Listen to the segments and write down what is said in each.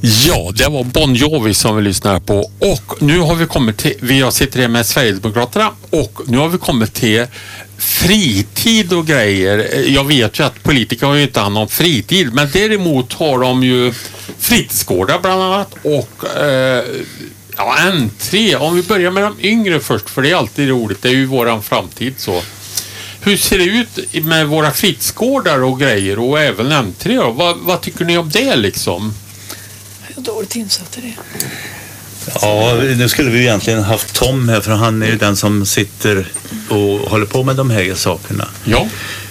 Ja, det var Bon Jovi som vi lyssnar på och nu har vi kommit till, vi sitter här med Sverigedemokraterna och nu har vi kommit till fritid och grejer. Jag vet ju att politiker har ju inte hand om fritid, men däremot har de ju fritidsgårdar bland annat och N3. Om vi börjar med de yngre först, för det är alltid roligt, det är ju våran framtid så. Hur ser det ut med våra fritidsgårdar och grejer och även N3 då? Vad tycker ni om det liksom? Jag är dåligt insatt i det. Ja, nu skulle vi egentligen haft Tom här, för han är ju den som sitter och håller på med de här sakerna. Ja.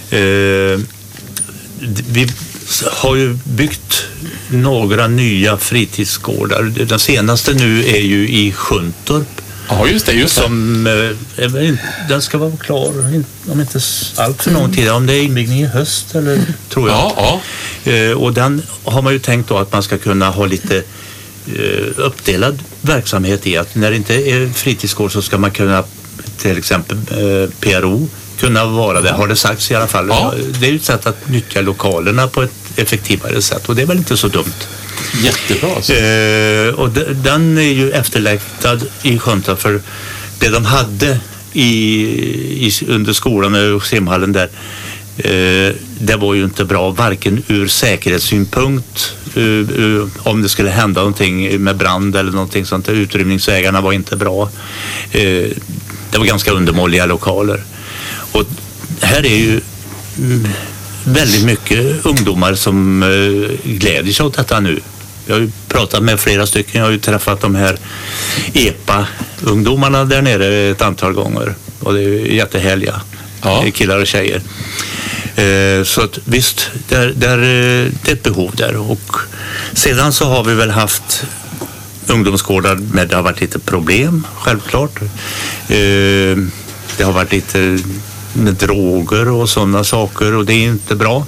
Vi har ju byggt några nya fritidsgårdar. Den senaste nu är ju i Sjuntorp. Ja, just det. Som, den ska vara klar om inte allt för lång tid. Om det är invigning i höst eller tror jag. Ja. Och den har man ju tänkt då att man ska kunna ha lite uppdelad verksamhet i. Att när det inte är fritidsgård så ska man kunna till exempel PRO kunna vara det. Har det sagts i alla fall. Ja. Det är ju ett sätt att nyttja lokalerna på ett effektivare sätt och det är väl inte så dumt. Jättebra. Och den är ju efterlängtad i Sjuntorp för det de hade under skolan och simhallen där det var ju inte bra varken ur säkerhetssynpunkt om det skulle hända någonting med brand eller någonting sånt. Utrymningsvägarna var inte bra. Det var ganska undermåliga lokaler. Och här är ju väldigt mycket ungdomar som glädjer sig åt detta nu. Jag har ju pratat med flera stycken. Jag har ju träffat de här EPA-ungdomarna där nere ett antal gånger. Och det är jättehärliga killar och tjejer. Så att visst, det är ett behov där. Och sedan så har vi väl haft ungdomsgårdar med det har varit lite problem, självklart. Det har varit lite med droger och sådana saker och det är inte bra.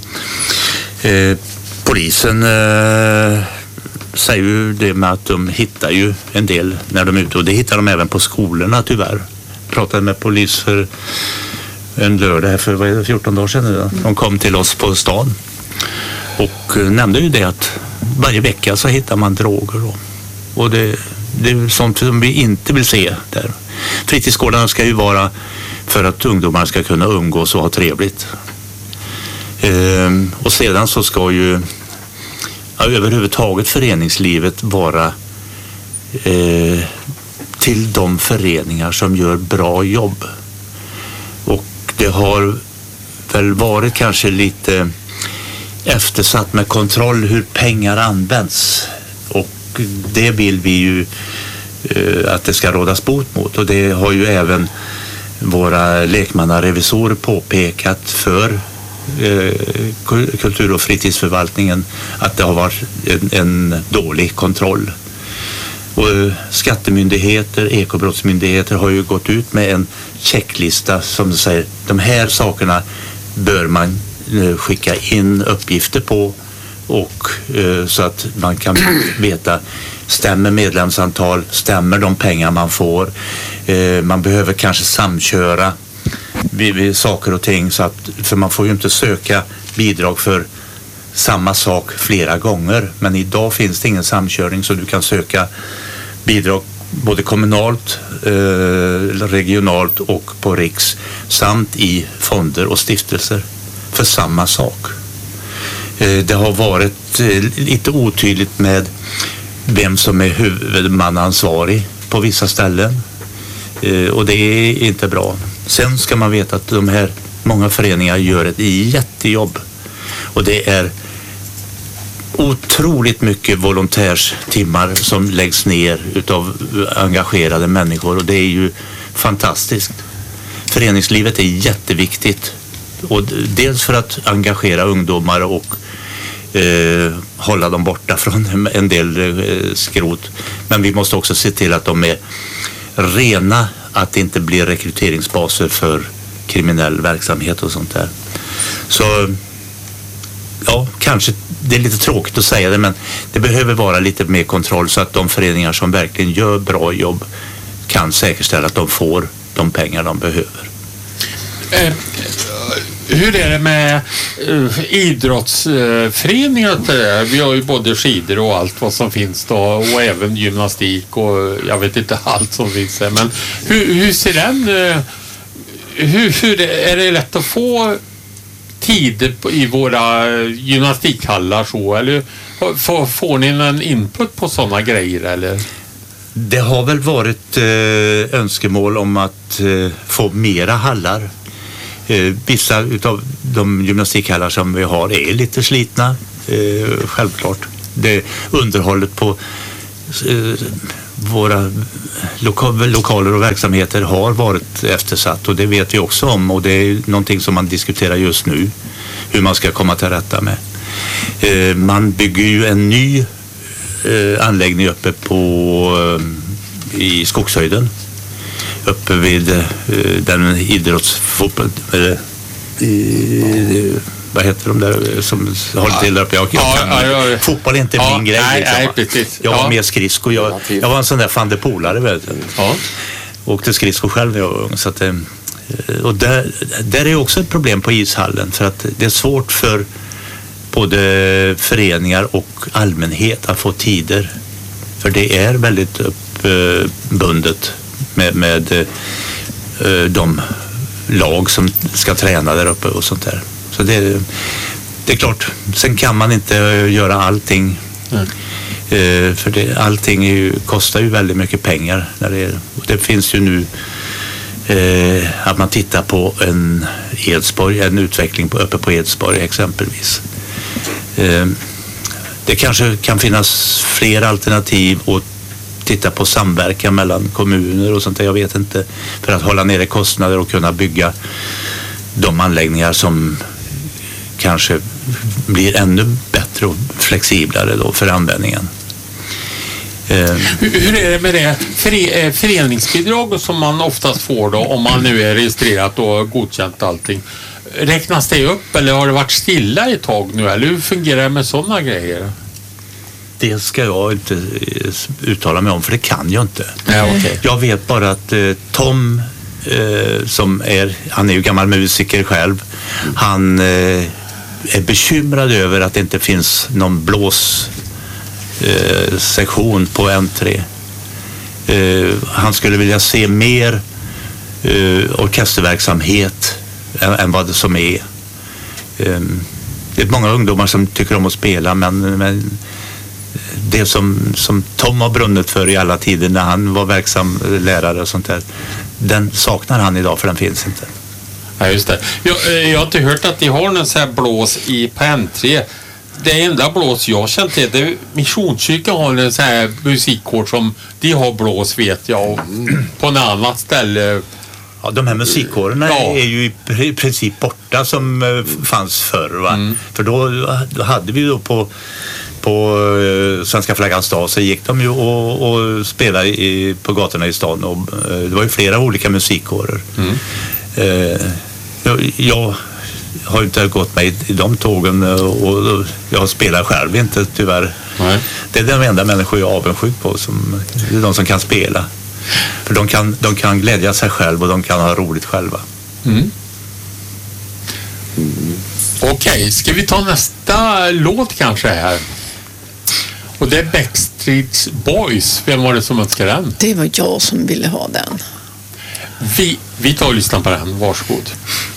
Polisen säger ju det med att de hittar ju en del när de är ute och det hittar de även på skolorna tyvärr. Pratade med polis för en lördag här för 14 dagar sedan nu då. De kom till oss på stan och nämnde ju det att varje vecka så hittar man droger då. Och det är sånt som vi inte vill se där. Fritidsgårdarna ska ju vara för att ungdomar ska kunna umgås och ha trevligt. Och sedan så ska ju överhuvudtaget föreningslivet vara till de föreningar som gör bra jobb. Och det har väl varit kanske lite eftersatt med kontroll hur pengar används. Och det vill vi ju att det ska rådas bot mot. Och det har ju även våra lekmannarevisorer påpekat för kultur- och fritidsförvaltningen att det har varit en dålig kontroll. Och skattemyndigheter, ekobrottsmyndigheter har ju gått ut med en checklista som säger de här sakerna bör man skicka in uppgifter på och så att man kan veta stämmer medlemsantal, stämmer de pengar man får. Man behöver kanske samköra vid saker och ting så att, för man får ju inte söka bidrag för samma sak flera gånger, men idag finns det ingen samkörning så du kan söka bidrag både kommunalt, regionalt och på riks samt i fonder och stiftelser för samma sak. Det har varit lite otydligt med vem som är huvudmanansvarig på vissa ställen och det är inte bra. Sen ska man veta att de här många föreningar gör ett jättejobb och det är otroligt mycket volontärstimmar som läggs ner utav engagerade människor och det är ju fantastiskt. Föreningslivet är jätteviktigt och dels för att engagera ungdomar och hålla dem borta från en del skrot, men vi måste också se till att de är rena, att det inte blir rekryteringsbaser för kriminell verksamhet och sånt där. Så ja, kanske det är lite tråkigt att säga det, men det behöver vara lite mer kontroll så att de föreningar som verkligen gör bra jobb kan säkerställa att de får de pengar de behöver. Hur är det med idrottsföreningar? Vi har ju både skidor och allt vad som finns då, och även gymnastik och jag vet inte allt som finns där. Men hur ser den... Hur är det lätt att få tider i våra gymnastikhallar så? Eller får ni en input på sådana grejer eller? Det har väl varit önskemål om att få mera hallar. Vissa utav de gymnastikhallar som vi har är lite slitna, självklart. Underhållet på våra lokaler och verksamheter har varit eftersatt och det vet vi också om och det är någonting som man diskuterar just nu hur man ska komma till rätta med. Man bygger ju en ny anläggning uppe i Skogshöjden uppe vid den idrottsfotboll vad heter de där som håller till där uppe? Fotboll är inte min grej. Nej, precis. Jag var med skridsko. Jag var en sån där fan de polare, vet du. Ja. Åkte skridsko själv när jag var ung. Så att, och där är också ett problem på ishallen för att det är svårt för både föreningar och allmänhet att få tider. För det är väldigt uppbundet med de lag som ska träna där uppe och sånt där. Så det är klart. Sen kan man inte göra allting. För allting kostar ju väldigt mycket pengar. Det finns ju nu att man tittar på en utveckling uppe på Edsborg exempelvis. Det kanske kan finnas fler alternativ och titta på samverkan mellan kommuner och sånt där, jag vet inte, för att hålla nere kostnader och kunna bygga de anläggningar som kanske blir ännu bättre och flexiblare då för användningen. Hur är det med det föreningsbidrag som man oftast får då om man nu är registrerat och godkänt allting? Räknas det upp eller har det varit stilla ett tag nu eller hur fungerar det med sådana grejer? Det ska jag inte uttala mig om för det kan jag inte. Okay. Jag vet bara att Tom han är ju gammal musiker själv. Han är bekymrad över att det inte finns någon blåssektion på N3. Han skulle vilja se mer orkesterverksamhet än vad det som är. Det är många ungdomar som tycker om att spela men det som Tom har brunnit för i alla tider när han var verksam lärare och sånt där, den saknar han idag för den finns inte. Ja, just det. Jag har inte hört att de har någon sån här blås på N3. Det enda blås jag känt till det är Missionskyrkan har en sån här musikkår som de har blås vet jag och på en annat ställe. Ja, de här musikkårerna är ju i princip borta som fanns förr va? För då hade vi då på Svenska flaggans dag så gick de ju och spelade på gatorna i stan och det var ju flera olika musikkårer. Jag har inte gått med i de tågen och jag spelar själv inte tyvärr. Nej. Det är den enda människor jag är avundsjuk på det är de som kan spela. För de kan glädja sig själv och de kan ha roligt själva. Okej, ska vi ta nästa låt kanske här? Och det är Backstreet Boys. Vem var det som önskade den? Det var jag som ville ha den. Vi tar och lyssnar på den. Varsågod.